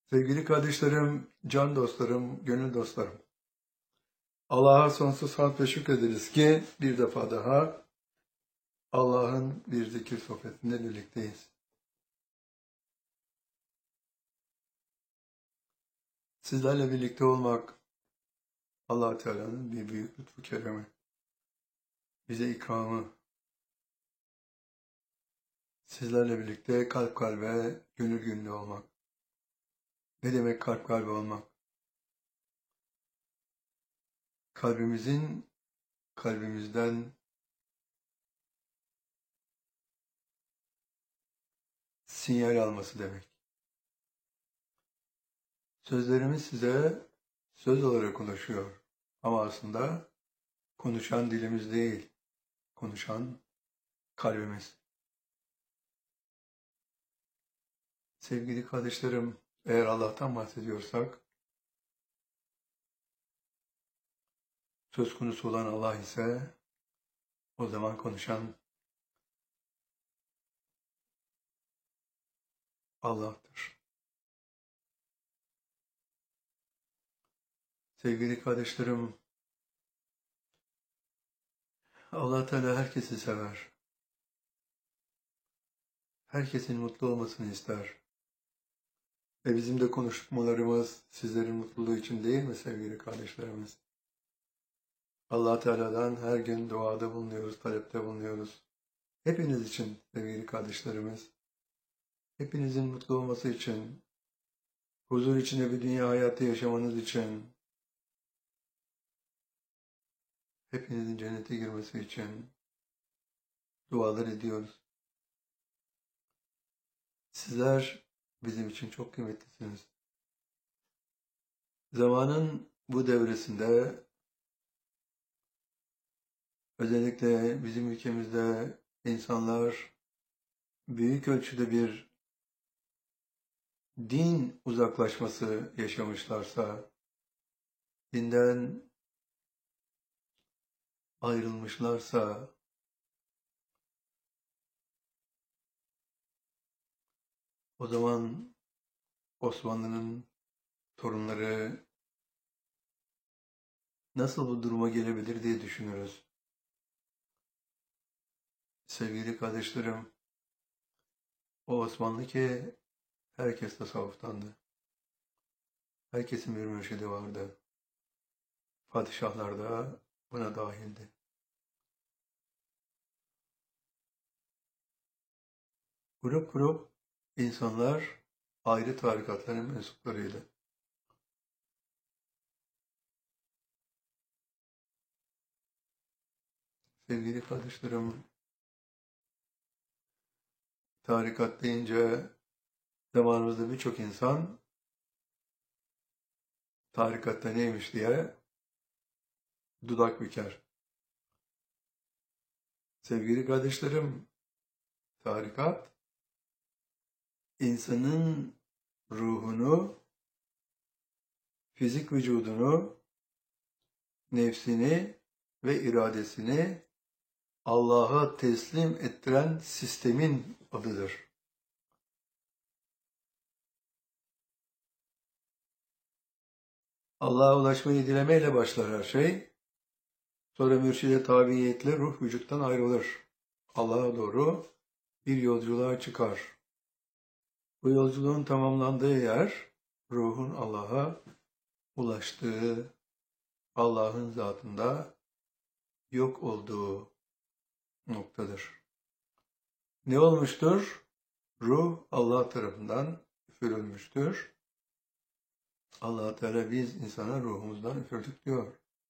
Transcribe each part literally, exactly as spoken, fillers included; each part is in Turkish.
Sevgili kardeşlerim, can dostlarım, gönül dostlarım. Allah'a sonsuz hamd ve şükrederiz ki bir defa daha Allah'ın bir zikir sohbetinde birlikteyiz. Sizlerle birlikte olmak Allah Teala'nın bir büyük lütfu keremi, bize ikramı. Sizlerle birlikte kalp kalbe, gönül gönüle olmak. Ne demek kalp kalbe olmak? Kalbimizin kalbimizden sinyal alması demek. Sözlerimiz size söz olarak ulaşıyor. Ama aslında konuşan dilimiz değil, konuşan kalbimiz. Sevgili kardeşlerim, eğer Allah'tan bahsediyorsak, söz konusu olan Allah ise o zaman konuşan Allah'tır. Sevgili kardeşlerim, Allah Teala herkesi sever. Herkesin mutlu olmasını ister. Ve bizim de konuşmalarımız sizlerin mutluluğu için değil mi sevgili kardeşlerimiz? Allah Teala'dan her gün duada bulunuyoruz, talepte bulunuyoruz. Hepiniz için sevgili kardeşlerimiz, hepinizin mutlu olması için, huzur içinde bir dünya hayatı yaşamanız için, hepinizin cennete girmesi için dualar ediyoruz. Sizler bizim için çok kıymetlisiniz. Zamanın bu devresinde özellikle bizim ülkemizde insanlar büyük ölçüde bir din uzaklaşması yaşamışlarsa, dinden ayrılmışlarsa, o zaman Osmanlı'nın torunları nasıl bu duruma gelebilir diye düşünürüz. Sevgili kardeşlerim, o Osmanlı ki herkes tasavvuftandı. Herkesin bir mürşidi vardı. Padişahlar da buna dahildi. Grup grup insanlar ayrı tarikatların mensuplarıydı. Sevgili kardeşlerim, tarikat deyince zamanımızda birçok insan tarikatta neymiş diye dudak büker. Sevgili kardeşlerim, tarikat insanın ruhunu, fizik vücudunu, nefsini ve iradesini Allah'a teslim ettiren sistemin adıdır. Allah'a ulaşmayı dilemeyle başlar her şey. Sonra mürşide tabiiyetle ruh vücuttan ayrılır. Allah'a doğru bir yolculuğa çıkar. Bu yolculuğun tamamlandığı yer, ruhun Allah'a ulaştığı, Allah'ın zatında yok olduğu noktadır. Ne olmuştur? Ruh Allah tarafından üfürülmüştür. Allah Teala biz insana ruhumuzdan üfürdük diyor.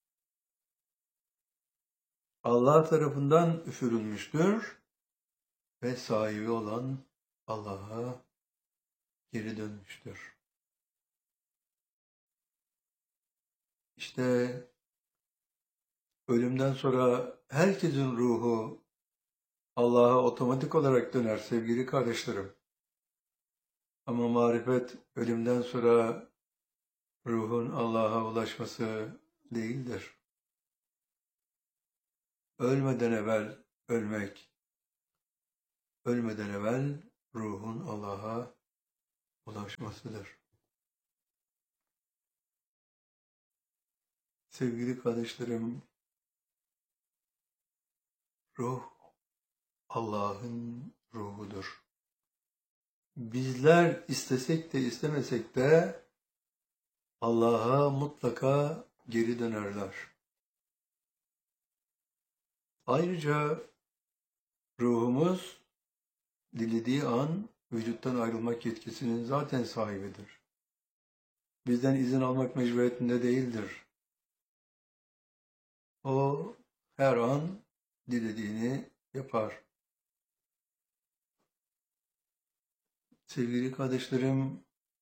Allah tarafından üfürülmüştür ve sahibi olan Allah'a geri dönmüştür. İşte ölümden sonra herkesin ruhu Allah'a otomatik olarak döner sevgili kardeşlerim. Ama marifet ölümden sonra ruhun Allah'a ulaşması değildir. Ölmeden evvel ölmek, ölmeden evvel ruhun Allah'a ulaşmasıdır. Sevgili kardeşlerim, ruh Allah'ın ruhudur. Bizler istesek de istemesek de Allah'a mutlaka geri dönerler. Ayrıca ruhumuz dilediği an vücuttan ayrılmak yetkisinin zaten sahibidir. Bizden izin almak mecburiyetinde değildir. O her an dilediğini yapar. Sevgili kardeşlerim,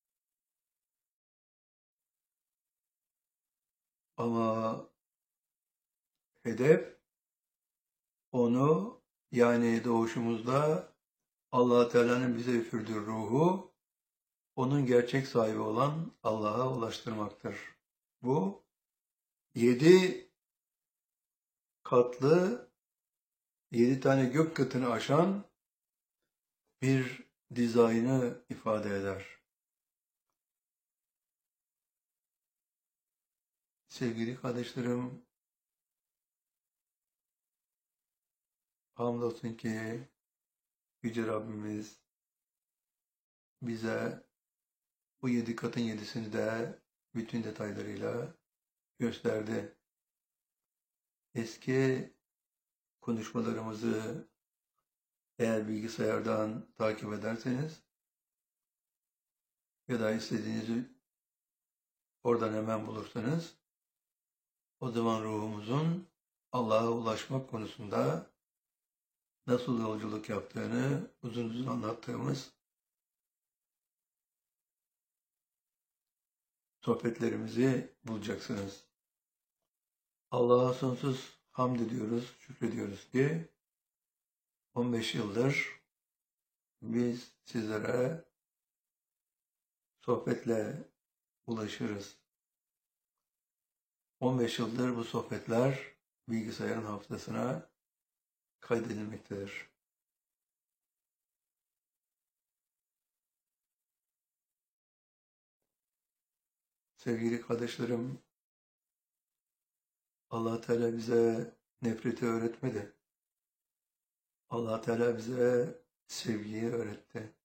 ama hedef onu, yani doğuşumuzda Allah Teala'nın bize üfürdüğü ruhu onun gerçek sahibi olan Allah'a ulaştırmaktır. Bu yedi katlı, yedi tane gök katını aşan bir dizaynı ifade eder. Sevgili kardeşlerim, hamdolsun ki Yüce Rabbimiz bize bu yedi katın yedisini de bütün detaylarıyla gösterdi. Eski konuşmalarımızı eğer bilgisayardan takip ederseniz ya da istediğinizi oradan hemen bulursanız, o zaman ruhumuzun Allah'a ulaşmak konusunda nasıl yolculuk yaptığını uzun uzun anlattığımız sohbetlerimizi bulacaksınız. Allah'a sonsuz hamd ediyoruz, şükrediyoruz ki on beş yıldır biz sizlere sohbetle ulaşırız. on beş yıldır bu sohbetler bilgisayarın hafızasına kaydedilmektedir. Sevgili kardeşlerim, Allah Teala bize nefreti öğretmedi. Allah Teala bize sevgiyi öğretti.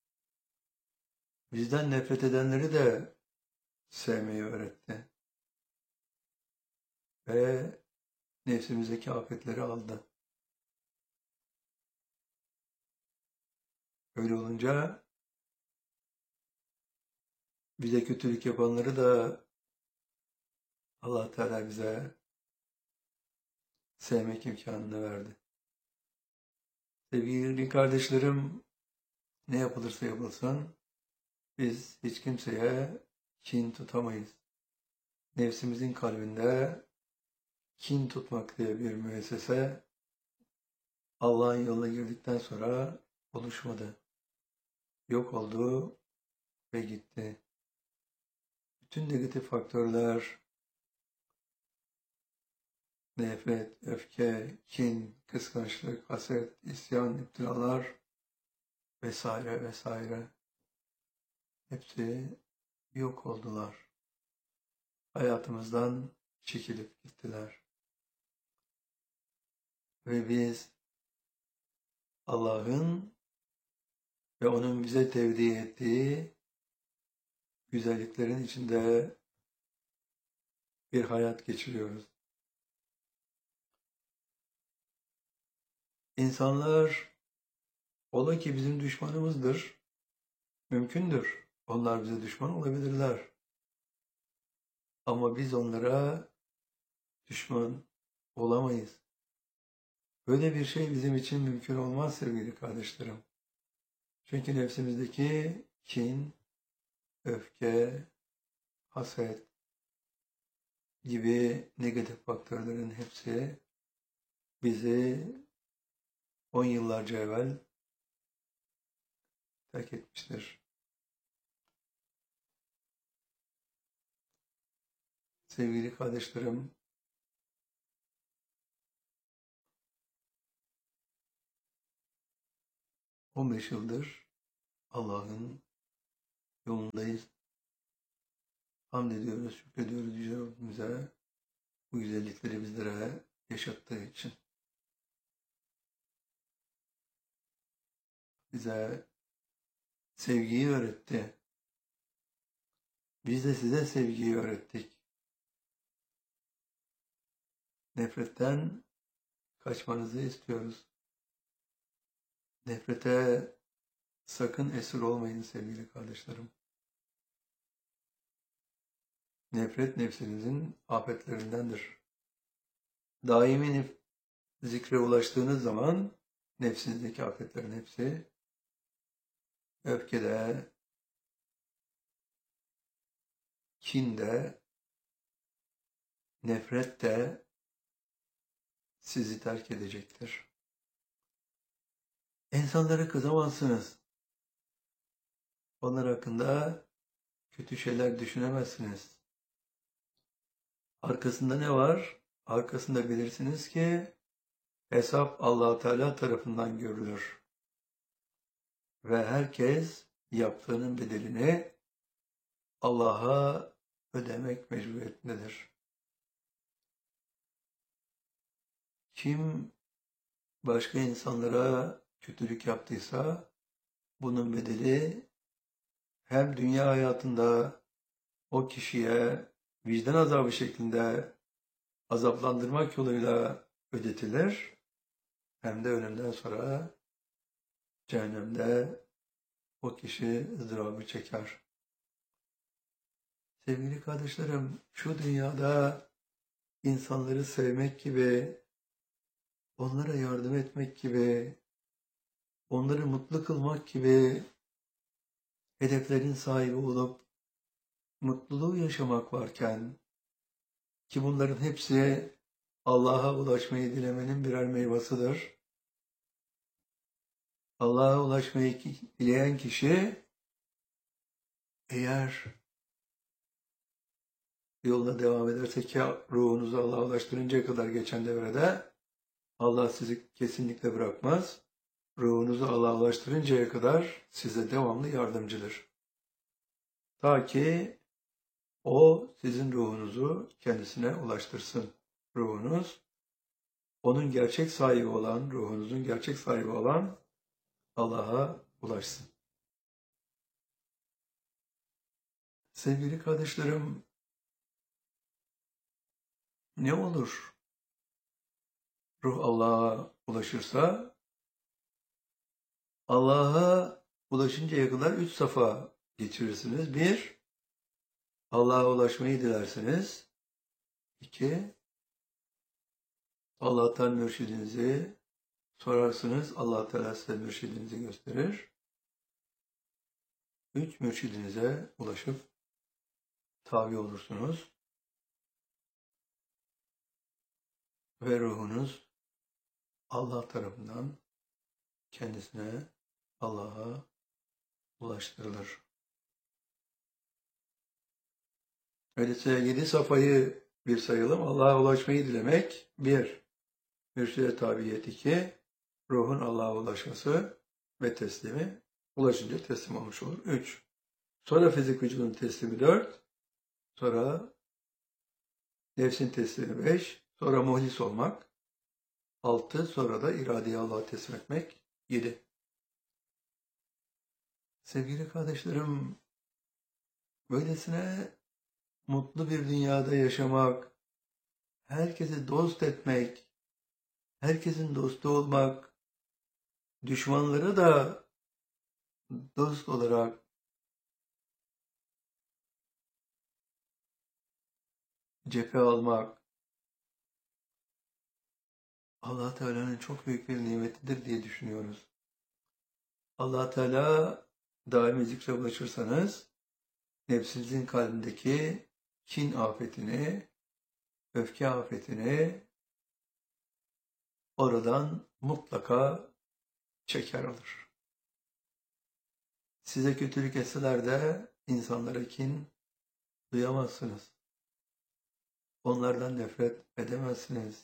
Bizden nefret edenleri de sevmeyi öğretti. Ve nefsimizdeki afetleri aldı. Öyle olunca bize kötülük yapanları da Allah Teala bize sevmek imkanını verdi. Sevgili kardeşlerim, ne yapılırsa yapılsın biz hiç kimseye kin tutamayız. Nefsimizin kalbinde kin tutmak diye bir müessese Allah'ın yoluna girdikten sonra oluşmadı. Yok oldu ve gitti. Bütün negatif faktörler, nefret, öfke, kin, kıskançlık, haset, isyan, iptiralar vesaire vesaire hepsi yok oldular. Hayatımızdan çekilip gittiler. Ve biz Allah'ın ve onun bize tevdi ettiği güzelliklerin içinde bir hayat geçiriyoruz. İnsanlar ola ki bizim düşmanımızdır. Mümkündür. Onlar bize düşman olabilirler. Ama biz onlara düşman olamayız. Böyle bir şey bizim için mümkün olmaz sevgili kardeşlerim. Çünkü nefsimizdeki kin, öfke, haset gibi negatif faktörlerin hepsi bizi on yıllarca evvel terk etmiştir. Sevgili kardeşlerim, on beş yıldır Allah'ın yolundayız. Hamd ediyoruz, şükrediyoruz Yüce Rabbimize. bu güzellikleri bizlere yaşattığı için. Bize sevgiyi öğretti. Biz de size sevgiyi öğrettik. Nefretten kaçmanızı istiyoruz. Nefrete sakın esir olmayın sevgili kardeşlerim. Nefret nefsinizin afetlerindendir. Daimi zikre ulaştığınız zaman nefsinizdeki afetlerin hepsi öfkede, kinde, nefrette sizi terk edecektir. İnsanlara kızamazsınız. Onlar hakkında kötü şeyler düşünemezsiniz. Arkasında ne var? Arkasında bilirsiniz ki hesap Allah-u Teala tarafından görülür. Ve herkes yaptığının bedelini Allah'a ödemek mecburiyetindedir. Kim başka insanlara kötülük yaptıysa bunun bedeli hem dünya hayatında o kişiye vicdan azabı şeklinde azaplandırmak yoluyla ödetilir, hem de ölümden sonra cehennemde o kişi ızdırabı çeker. Sevgili kardeşlerim, şu dünyada insanları sevmek gibi, onlara yardım etmek gibi, onları mutlu kılmak gibi hedeflerin sahibi olup mutluluğu yaşamak varken, ki bunların hepsi Allah'a ulaşmayı dilemenin birer meyvasıdır. Allah'a ulaşmayı dileyen kişi eğer yoluna devam ederse, ki ruhunuzu Allah'a ulaştırıncaya kadar geçen devrede Allah sizi kesinlikle bırakmaz. Ruhunuzu Allah'a ulaştırıncaya kadar size devamlı yardımcıdır. Ta ki o sizin ruhunuzu kendisine ulaştırsın. Ruhunuz, onun gerçek sahibi olan, ruhunuzun gerçek sahibi olan Allah'a ulaşsın. Sevgili kardeşlerim, ne olur ruh Allah'a ulaşırsa, Allah'a ulaşıncaya kadar üç safa geçirirsiniz. Bir, Allah'a ulaşmayı dilersiniz. İki, Allah'tan mürşidinizi sorarsınız. Allah Teala size mürşidinizi gösterir. Üç, mürşidinize ulaşıp tabi olursunuz. Ve ruhunuz Allah tarafından kendisine, Allah'a ulaştırılır. Öyleyse yedi safayı bir sayalım. Allah'a ulaşmayı dilemek. Bir, mürşide tabiyet. İki, ruhun Allah'a ulaşması ve teslimi. Ulaşınca teslim olmuş olur. Üç, sonra fizik vücudun teslimi. Dört, sonra nefsin teslimi. Beş, sonra muhlis olmak. Altı, sonra da iradeyi Allah'a teslim etmek. Yedi. Sevgili kardeşlerim, böylesine mutlu bir dünyada yaşamak, herkesi dost etmek, herkesin dostu olmak, düşmanları da dost olarak cephe almak, Allah Teala'nın çok büyük bir nimetidir diye düşünüyoruz. Allah Teala daimi zikre ulaşırsanız, nefsinizin kalbindeki kin afetini, öfke afetini oradan mutlaka çeker alır. Size kötülük etseler de insanlara kin duyamazsınız. Onlardan nefret edemezsiniz.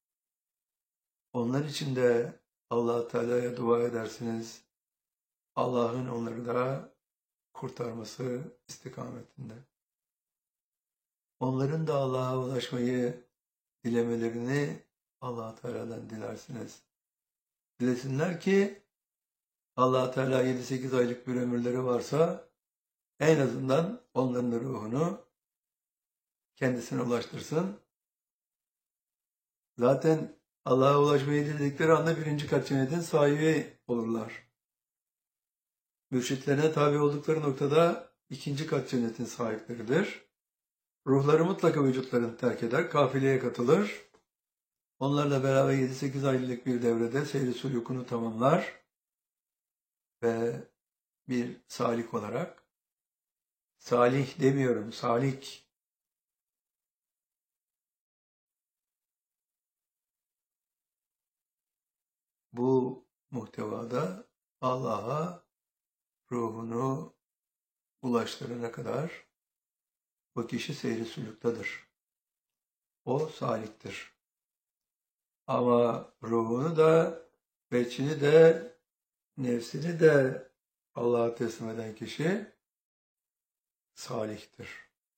Onlar için de Allah Teala'ya dua edersiniz. Allah'ın onları da kurtarması istikametinde. Onların da Allah'a ulaşmayı dilemelerini Allah Teala'dan dilersiniz. Dilesinler ki Allah Teala yedi sekiz aylık bir ömürleri varsa en azından onların da ruhunu kendisine ulaştırsın. Zaten Allah'a ulaşmayı diledikleri anda birinci kat cennetin sahibi olurlar. Mürşitlerine tabi oldukları noktada ikinci kat cennetin sahipleridir. Ruhları mutlaka vücutlarını terk eder, kafileye katılır. Onlarla beraber yedi sekiz aylık bir devrede seyri sulukunu tamamlar ve bir salik olarak, salih demiyorum, salik, bu muhtevada Allah'a ruhunu ulaştırana kadar bu kişi seyri suluktadır. O saliktir. Ama ruhunu da, beçini de, nefsini de Allah'a teslim eden kişi salihtir.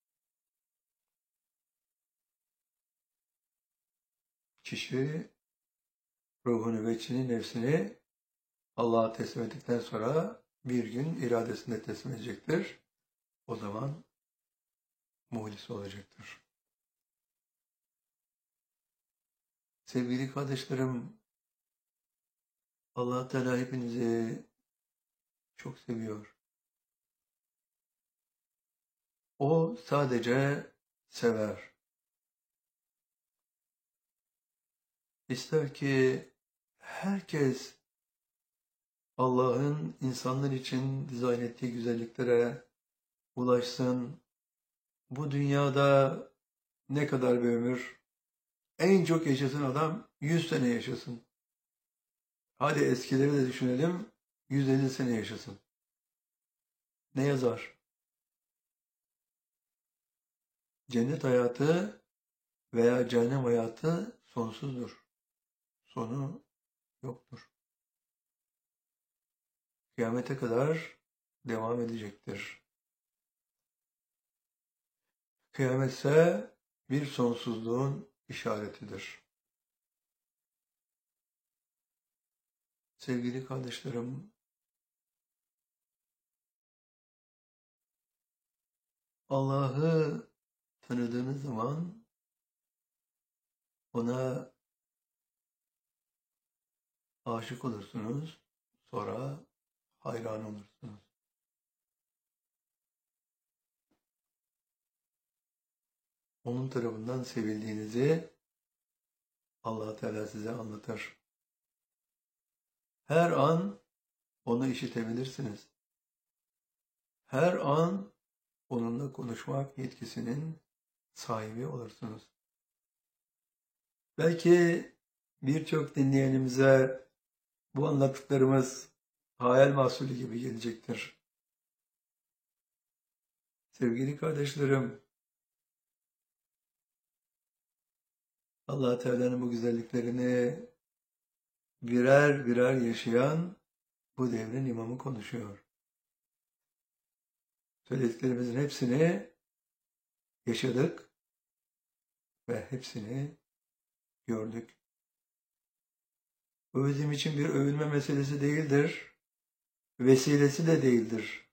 Kişi ruhunu, beçini, nefsini Allah'a teslim ettikten sonra bir gün iradesinde teslim edecektir. O zaman muhlis olacaktır. Sevgili kardeşlerim, Allah Teala hepinizi çok seviyor. O sadece sever. İster ki herkes Allah'ın insanlar için dizayn ettiği güzelliklere ulaşsın. Bu dünyada ne kadar bir ömür? En çok yaşasın adam yüz sene yaşasın. Hadi eskileri de düşünelim, yüz elli sene yaşasın. Ne yazar? Cennet hayatı veya cehennem hayatı sonsuzdur. Sonu yoktur. Kıyamete kadar devam edecektir. Kıyamet ise bir sonsuzluğun işaretidir. Sevgili kardeşlerim, Allah'ı tanıdığınız zaman ona aşık olursunuz, sonra hayran olursunuz. Onun tarafından sevildiğinizi Allah Teala size anlatır. Her an onu işitebilirsiniz. Her an onunla konuşmak yetkisinin sahibi olursunuz. Belki birçok dinleyenimize bu anlattıklarımız hayal mahsulü gibi gelecektir. Sevgili kardeşlerim, Allah Teala'nın bu güzelliklerini birer birer yaşayan bu devrin imamı konuşuyor. Söylediklerimizin hepsini yaşadık ve hepsini gördük. Bu bizim için bir övünme meselesi değildir, vesilesi de değildir.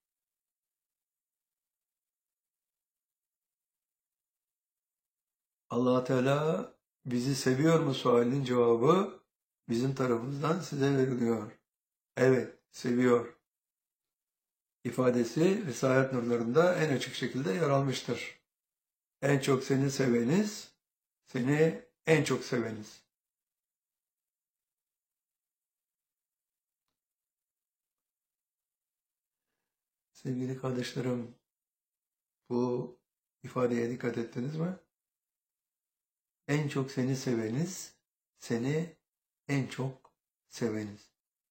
Allah Teala bizi seviyor mu sualinin cevabı bizim tarafımızdan size veriliyor. Evet, seviyor. İfadesi Risalet nurlarında en açık şekilde yer almıştır. En çok seni seveniz, seni en çok seveniz. Sevgili kardeşlerim, bu ifadeye dikkat ettiniz mi? En çok seni seveniz, seni en çok seveniz.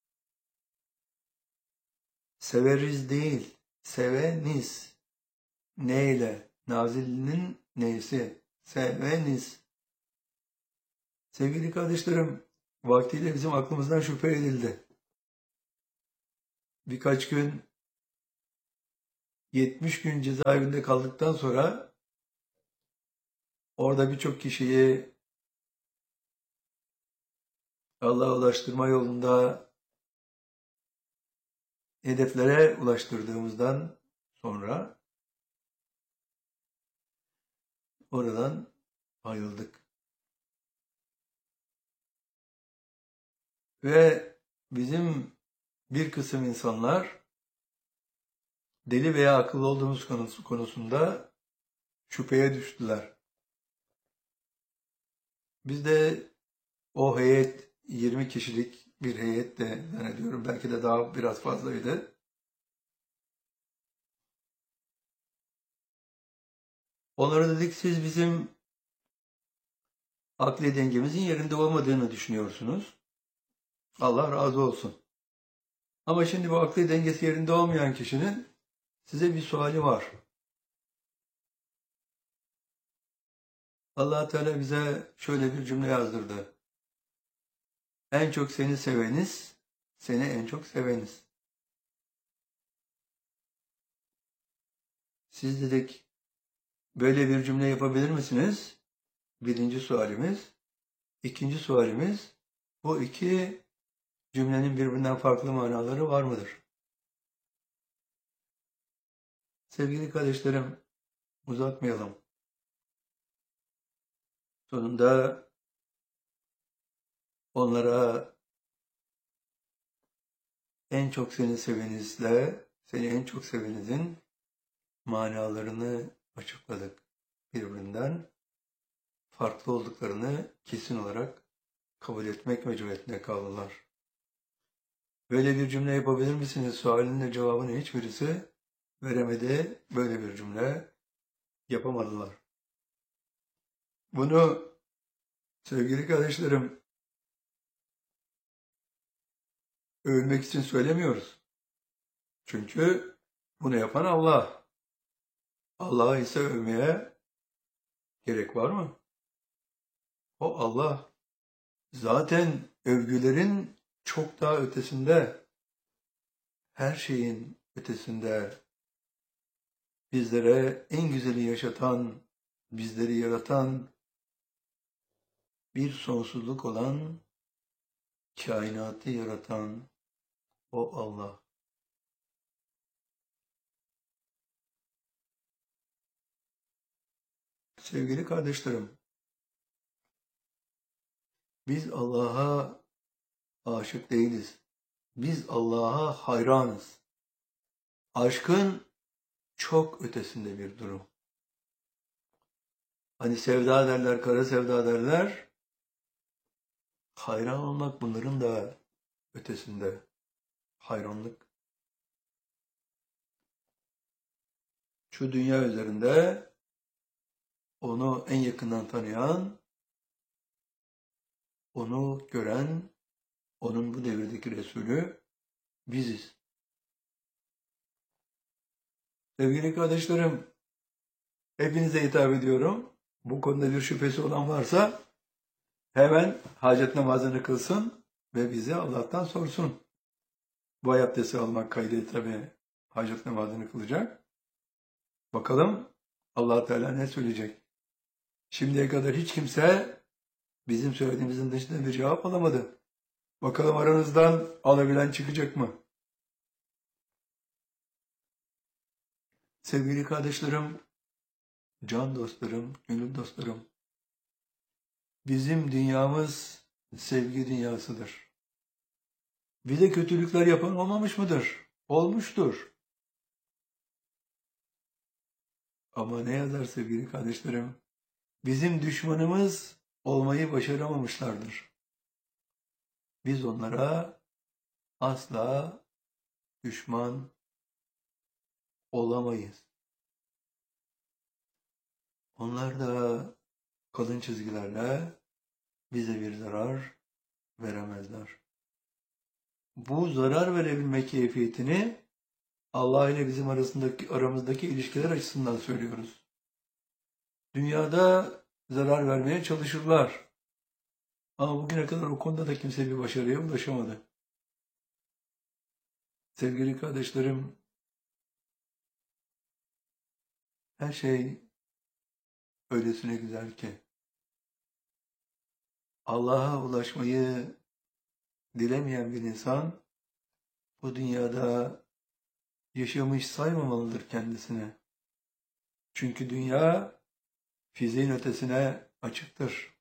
Severiz değil, seveniz. Neyle? Nazilinin neysi? Seveniz. Sevgili kardeşlerim, vaktiyle bizim aklımızdan şüphe edildi. Birkaç gün, yetmiş gün cezaevinde kaldıktan sonra orada birçok kişiyi Allah'a ulaştırma yolunda hedeflere ulaştırdığımızdan sonra oradan ayrıldık. Ve bizim bir kısım insanlar deli veya akıllı olduğumuz konusu konusunda şüpheye düştüler. Biz de o heyet yirmi kişilik bir heyet de zannediyorum. Belki de daha biraz fazlaydı. Onlara dedik siz bizim akli dengemizin yerinde olmadığını düşünüyorsunuz. Allah razı olsun. Ama şimdi bu akli dengesi yerinde olmayan kişinin size bir suali var. Allah Teala bize şöyle bir cümle yazdırdı. En çok seni seveniz, seni en çok seveniz. Siz dedik, böyle bir cümle yapabilir misiniz? Birinci sualimiz. İkinci sualimiz, bu iki cümlenin birbirinden farklı manaları var mıdır? Sevgili kardeşlerim, uzatmayalım. Sonunda onlara en çok seni sevenizle, seni en çok sevenizin manalarını açıkladık. Birbirinden farklı olduklarını kesin olarak kabul etmek mecburiyetinde kaldılar. Böyle bir cümle yapabilir misiniz? Sualinin cevabını hiçbirisi veremedi. Böyle bir cümle yapamadılar. Bunu sevgili kardeşlerim övmek için söylemiyoruz. Çünkü bunu yapan Allah. Allah'ı ise övmeye gerek var mı? O Allah zaten övgülerin çok daha ötesinde, her şeyin ötesinde, bizlere en güzeli yaşatan, bizleri yaratan, bir sonsuzluk olan, kainatı yaratan o Allah. Sevgili kardeşlerim, biz Allah'a aşık değiliz. Biz Allah'a hayranız. Aşkın çok ötesinde bir durum. Hani sevda derler, kara sevda derler. Hayran olmak bunların da ötesinde. Hayranlık. Şu dünya üzerinde onu en yakından tanıyan, onu gören, onun bu devirdeki Resulü biziz. Sevgili kardeşlerim, hepinize hitap ediyorum. Bu konuda bir şüphesi olan varsa hemen hacet namazını kılsın ve bize Allah'tan sorsun. Bu ay abdesti almak kaydıyla tabi hacet namazını kılacak. Bakalım Allah Teala ne söyleyecek? Şimdiye kadar hiç kimse bizim söylediğimizin dışında bir cevap alamadı. Bakalım aranızdan alabilen çıkacak mı? Sevgili kardeşlerim, can dostlarım, gönül dostlarım, bizim dünyamız sevgi dünyasıdır. Bize kötülükler yapan olmamış mıdır? Olmuştur. Ama ne yazar sevgili kardeşlerim? Bizim düşmanımız olmayı başaramamışlardır. Biz onlara asla düşman olamayız. Onlar da kalın çizgilerle bize bir zarar veremezler. Bu zarar verebilme keyfiyetini Allah ile bizim arasındaki aramızdaki ilişkiler açısından söylüyoruz. Dünyada zarar vermeye çalışırlar. Ama bugüne kadar o konuda da kimse bir başarıya ulaşamadı. Sevgili kardeşlerim, her şey öylesine güzel ki Allah'a ulaşmayı dilemeyen bir insan bu dünyada yaşamış saymamalıdır kendisini. Çünkü dünya fiziğin ötesine açıktır.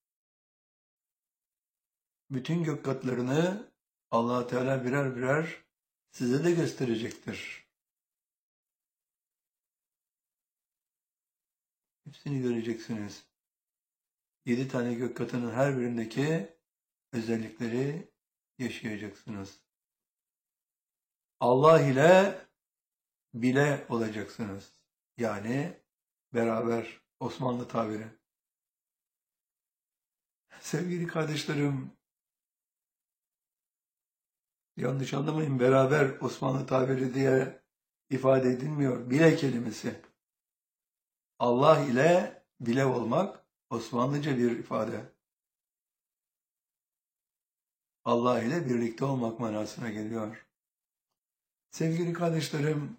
Bütün gök katlarını Allah Teala birer birer size de gösterecektir. Hepsini göreceksiniz. Yedi tane gök katının her birindeki özellikleri yaşayacaksınız. Allah ile bile olacaksınız. Yani beraber, Osmanlı tabiri. Sevgili kardeşlerim, yanlış anlamayın, beraber Osmanlı tabiri diye ifade edilmiyor. Bile kelimesi. Allah ile bile olmak Osmanlıca bir ifade. Allah ile birlikte olmak manasına geliyor. Sevgili kardeşlerim,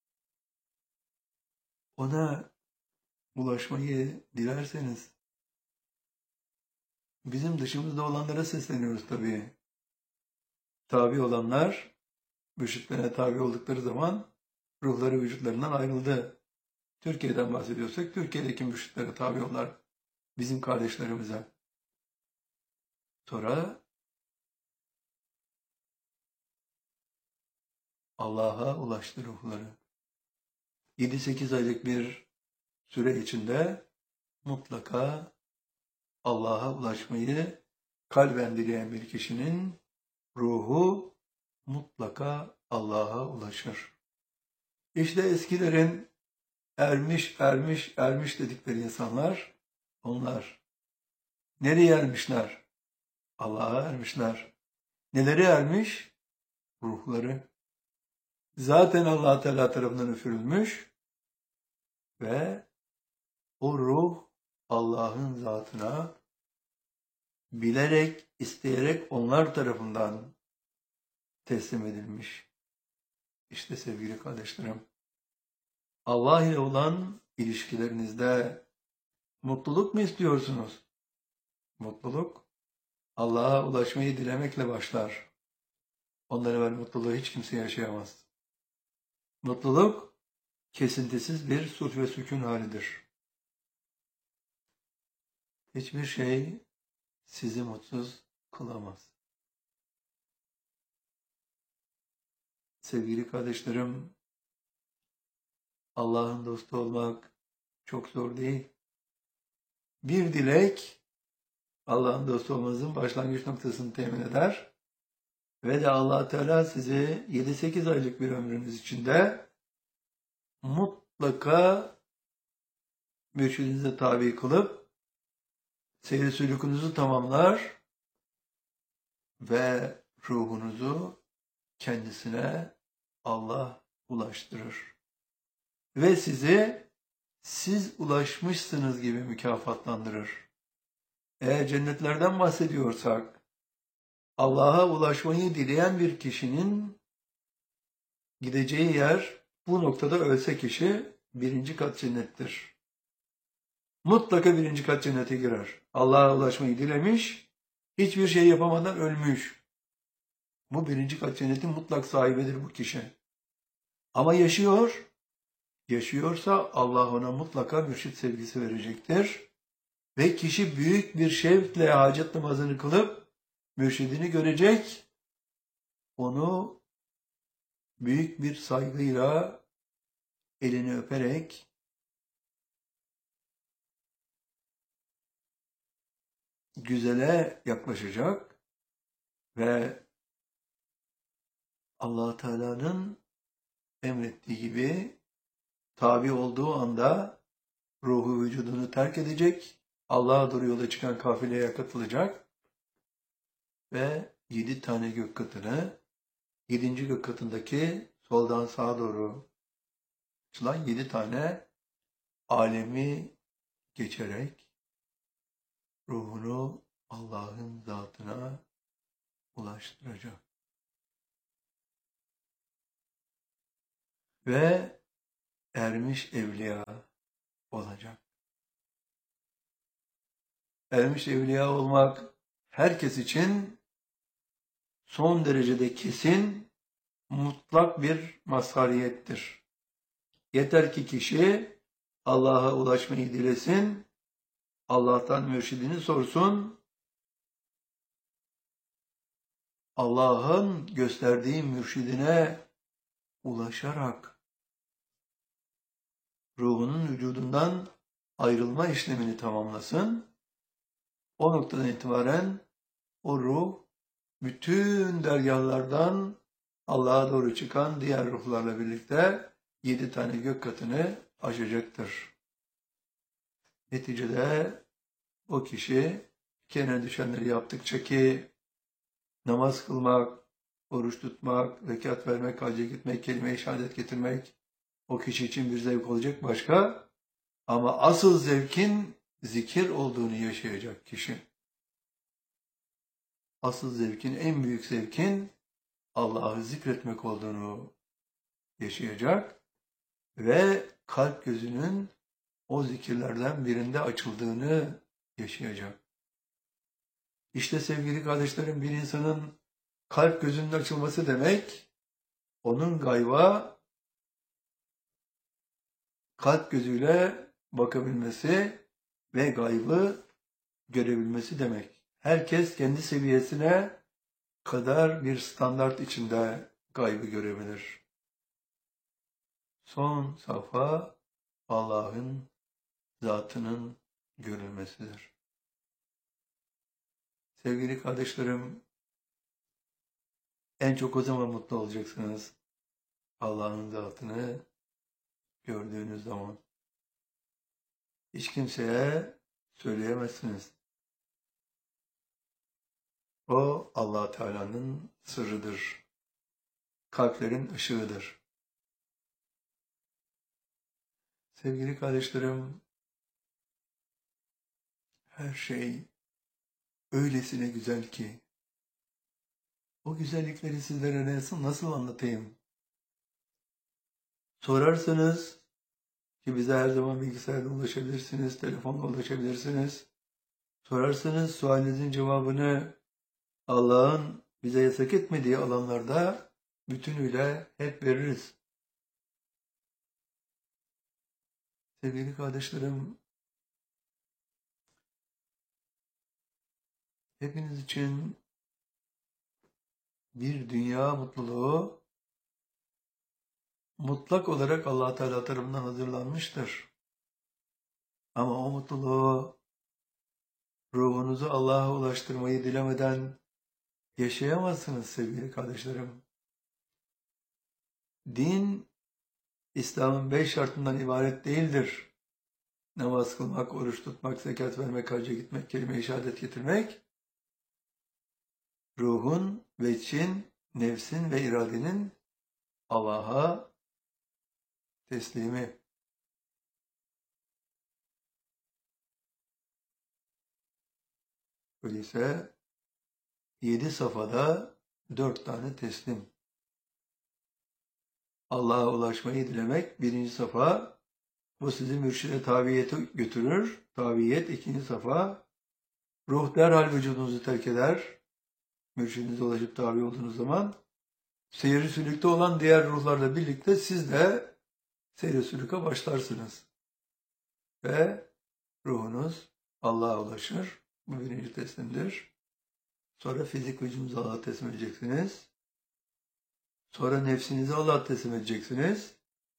ona ulaşmayı dilerseniz, bizim dışımızda olanlara sesleniyoruz tabii. Tabi olanlar, mürşitlerine tabi oldukları zaman ruhları vücutlarından ayrıldı. Türkiye'den bahsediyorsak, Türkiye'deki mürşitlere tabi olanlar bizim kardeşlerimize. Sonra Allah'a ulaştı ruhları. yedi sekiz aylık bir süre içinde mutlaka Allah'a ulaşmayı kalben dileyen bir kişinin ruhu mutlaka Allah'a ulaşır. İşte eskilerin ermiş, ermiş, ermiş dedikleri insanlar onlar. Nereye ermişler? Allah'a ermişler. Neleri ermiş? Ruhları. Zaten Allah Teala tarafından üfürülmüş ve o ruh Allah'ın zatına bilerek, isteyerek onlar tarafından teslim edilmiş. İşte sevgili kardeşlerim, Allah ile olan ilişkilerinizde mutluluk mu istiyorsunuz? Mutluluk, Allah'a ulaşmayı dilemekle başlar. Ondan evvel mutluluğu hiç kimse yaşayamaz. Mutluluk, kesintisiz bir sulh ve sükun halidir. Hiçbir şey sizi mutsuz kılamaz. Sevgili kardeşlerim, Allah'ın dostu olmak çok zor değil. Bir dilek, Allah'ın dostu olmanızın başlangıç noktasını temin eder. Ve de Allah Teala sizi yedi sekiz aylık bir ömrünüz içinde mutlaka mürşidinize tabi kılıp seyir sülûkunuzu tamamlar ve ruhunuzu kendisine Allah ulaştırır. Ve sizi siz ulaşmışsınız gibi mükafatlandırır. Eğer cennetlerden bahsediyorsak, Allah'a ulaşmayı dileyen bir kişinin gideceği yer, bu noktada ölse kişi birinci kat cennettir. Mutlaka birinci kat cennete girer. Allah'a ulaşmayı dilemiş, hiçbir şey yapamadan ölmüş. Bu birinci kat cennetin mutlak sahibidir bu kişi. Ama yaşıyor, yaşıyorsa Allah ona mutlaka mürşit sevgisi verecektir. Ve kişi büyük bir şevkle hacet namazını kılıp mürşidini görecek, onu büyük bir saygıyla elini öperek güzele yaklaşacak ve Allah Teala'nın emrettiği gibi tabi olduğu anda ruhu vücudunu terk edecek, Allah'a doğru yola çıkan kafileye katılacak ve yedi tane gök katını, yedinci gök katındaki soldan sağa doğru açılan yedi tane alemi geçerek ruhunu Allah'ın zatına ulaştıracak. Ve ermiş evliya olacak. Ermiş evliya olmak herkes için son derecede kesin, mutlak bir mazhariyettir. Yeter ki kişi Allah'a ulaşmayı dilesin, Allah'tan mürşidini sorsun, Allah'ın gösterdiği mürşidine ulaşarak ruhunun vücudundan ayrılma işlemini tamamlasın. O noktadan itibaren o ruh bütün dergahlardan Allah'a doğru çıkan diğer ruhlarla birlikte yedi tane gök katını aşacaktır. Neticede o kişi kendine düşenleri yaptıkça ki namaz kılmak, oruç tutmak, zekat vermek, hacca gitmek, kelime-i şehadet getirmek o kişi için bir zevk olacak başka. Ama asıl zevkin zikir olduğunu yaşayacak kişi. Asıl zevkin, en büyük zevkin Allah'ı zikretmek olduğunu yaşayacak ve kalp gözünün o zikirlerden birinde açıldığını yaşayacak. İşte sevgili kardeşlerim, bir insanın kalp gözünün açılması demek, onun gayba kalp gözüyle bakabilmesi ve gaybı görebilmesi demek. Herkes kendi seviyesine kadar bir standart içinde gaybı görebilir. Son safha Allah'ın zatının görülmesidir. Sevgili kardeşlerim, en çok o zaman mutlu olacaksınız Allah'ın zatını gördüğünüz zaman. Hiç kimseye söyleyemezsiniz. O Allah Teala'nın sırrıdır. Kalplerin ışığıdır. Sevgili kardeşlerim, her şey öylesine güzel ki o güzellikleri sizlere nasıl, nasıl anlatayım? Sorarsanız ki bize her zaman bilgisayardan ulaşabilirsiniz, telefonla ulaşabilirsiniz. Sorarsanız sualinizin cevabını Allah'ın bize yasak etmediği alanlarda bütünüyle hep veririz. Sevgili kardeşlerim, hepiniz için bir dünya mutluluğu mutlak olarak Allah Teala tarafından hazırlanmıştır. Ama o mutluluğu ruhunuzu Allah'a ulaştırmayı dilemeden yaşayamazsınız sevgili kardeşlerim. Din, İslam'ın beş şartından ibaret değildir. Namaz kılmak, oruç tutmak, zekat vermek, hacca gitmek, kelime-i şehadet getirmek, ruhun ve için, nefsin ve iradenin Allah'a teslimi. Öyleyse yedi safhada dört tane teslim. Allah'a ulaşmayı dilemek birinci safa. Bu sizi mürşide taviyete götürür. Taviyet ikinci safa. Ruh derhal vücudunuzu terk eder. Mürşidinize ulaşıp tabi olduğunuz zaman seyir-i sülükte olan diğer ruhlarla birlikte siz de seyir-i sülüke başlarsınız. Ve ruhunuz Allah'a ulaşır. Bu birinci teslimdir. Sonra fizik vücudunuzu Allah'a teslim edeceksiniz. Sonra nefsinizi Allah'a teslim edeceksiniz.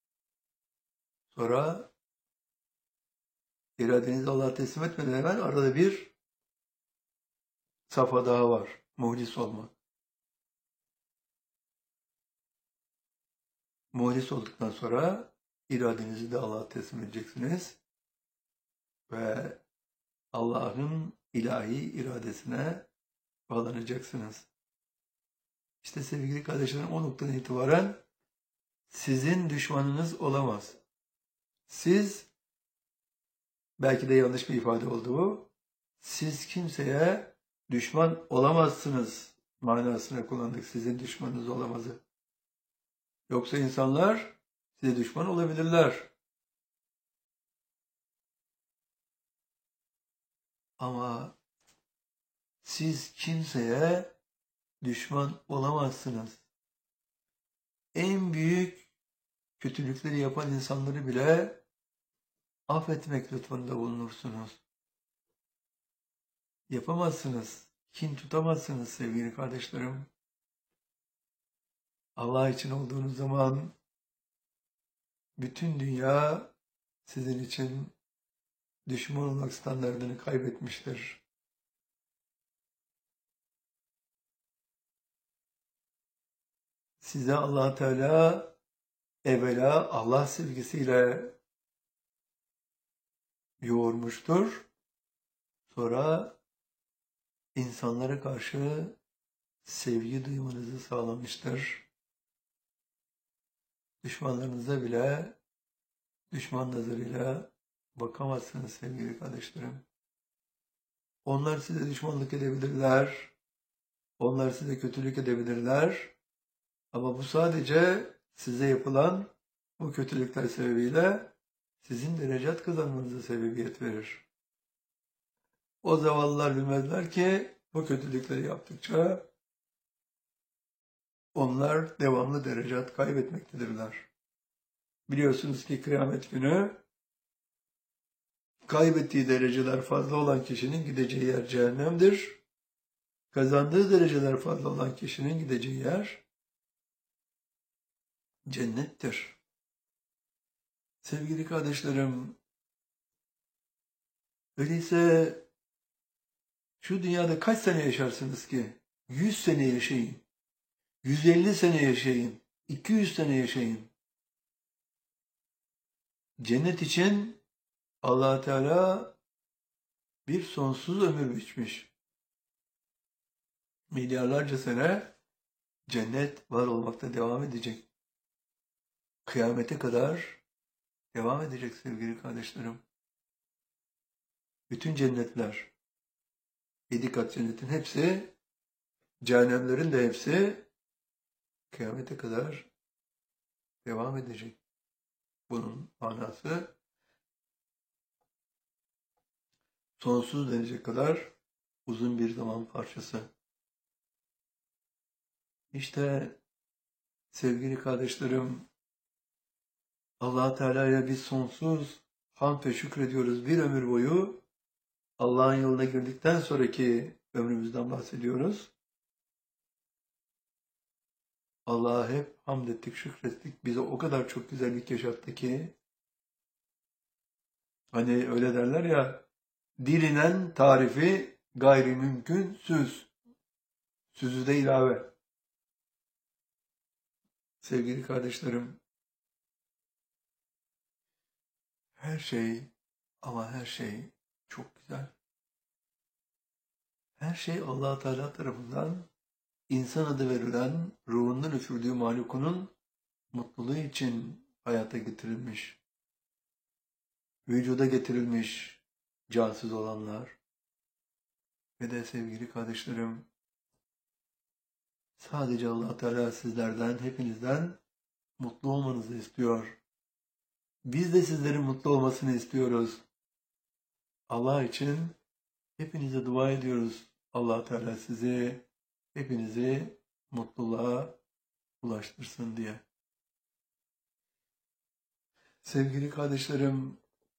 Sonra iradenizi Allah'a teslim etmeden hemen arada bir safha daha var. Muhlis olmak. Muhlis olduktan sonra iradenizi de Allah'a teslim edeceksiniz. Ve Allah'ın ilahi iradesine bağlanacaksınız. İşte sevgili kardeşlerim, o noktadan itibaren sizin düşmanınız olamaz. Siz, belki de yanlış bir ifade oldu bu, siz kimseye düşman olamazsınız manasına kullandık, sizin düşmanınız olamazı. Yoksa insanlar size düşman olabilirler. Ama siz kimseye düşman olamazsınız. En büyük kötülükleri yapan insanları bile affetmek lütfunda bulunursunuz. Yapamazsınız, kin tutamazsınız sevgili kardeşlerim. Allah için olduğunuz zaman bütün dünya sizin için düşman olmak standartını kaybetmiştir. Size Allah Teala evvela Allah sevgisiyle yoğurmuştur. Sonra insanlara karşı sevgi duymanızı sağlamıştır. Düşmanlarınıza bile düşman nazarıyla bakamazsınız sevgili kardeşlerim. Onlar size düşmanlık edebilirler. Onlar size kötülük edebilirler. Ama bu sadece size yapılan bu kötülükler sebebiyle sizin derecat kazanmanıza sebebiyet verir. O zavallılar bilmezler ki bu kötülükleri yaptıkça onlar devamlı derecat kaybetmektedirler. Biliyorsunuz ki kıyamet günü kaybettiği dereceler fazla olan kişinin gideceği yer cehennemdir. Kazandığı dereceler fazla olan kişinin gideceği yer cennettir. Sevgili kardeşlerim, öyleyse şu dünyada kaç sene yaşarsınız ki? Yüz sene yaşayın. Yüz elli sene yaşayın. iki yüz sene yaşayın. Cennet için Allah Teala bir sonsuz ömür biçmiş. Milyarlarca sene cennet var olmakta devam edecek. Kıyamete kadar devam edecek sevgili kardeşlerim. Bütün cennetler, yedi kat cennetin hepsi, cehennemlerin de hepsi kıyamete kadar devam edecek. Bunun manası sonsuz denecek kadar uzun bir zaman parçası. İşte sevgili kardeşlerim, Allah Teala'ya biz sonsuz hamd ve şükrediyoruz bir ömür boyu. Allah'ın yoluna girdikten sonraki ömrümüzden bahsediyoruz. Allah'a hep hamd ettik, şükrettik. Bize o kadar çok güzellik yaşattı ki, hani öyle derler ya, dilinen tarifi gayrimümkünsüz. Sözü de ilave. Sevgili kardeşlerim, her şey ama her şey çok güzel. Her şey Allah Teala tarafından insan adı verilen ruhundan üfürdüğü mahlukunun mutluluğu için hayata getirilmiş. Vücuda getirilmiş cansız olanlar. Ve de sevgili kardeşlerim, sadece Allah Teala sizlerden, hepinizden mutlu olmanızı istiyor. Biz de sizlerin mutlu olmasını istiyoruz. Allah için hepinize dua ediyoruz. Allah Teala sizi, hepinizi mutluluğa ulaştırsın diye. Sevgili kardeşlerim,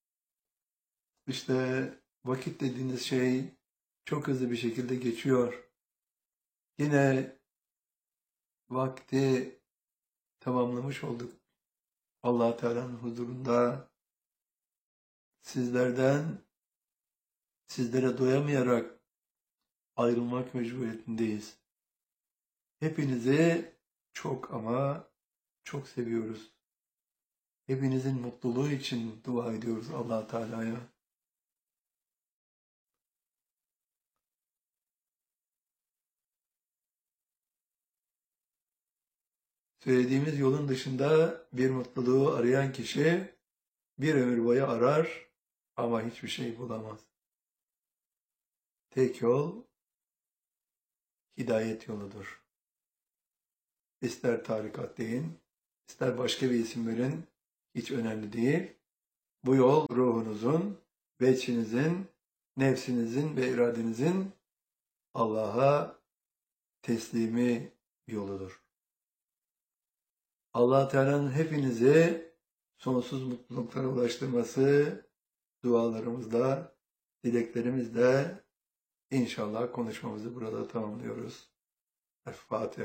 işte vakit dediğiniz şey çok hızlı bir şekilde geçiyor. Yine vakti tamamlamış olduk. Allah Teala'nın huzurunda sizlerden, sizlere doyamayarak ayrılmak mecburiyetindeyiz. Hepinizi çok ama çok seviyoruz. Hepinizin mutluluğu için dua ediyoruz Allah Teala'ya. Söylediğimiz yolun dışında bir mutluluğu arayan kişi bir ömür boyu arar ama hiçbir şey bulamaz. Tek yol hidayet yoludur. İster tarikat deyin, ister başka bir isim verin, hiç önemli değil. Bu yol ruhunuzun, veçinizin, nefsinizin ve iradenizin Allah'a teslimi yoludur. Allah Teala'nın hepinizi sonsuz mutluluklara ulaştırması dualarımızla, dileklerimizle inşallah konuşmamızı burada tamamlıyoruz. El Fatiha.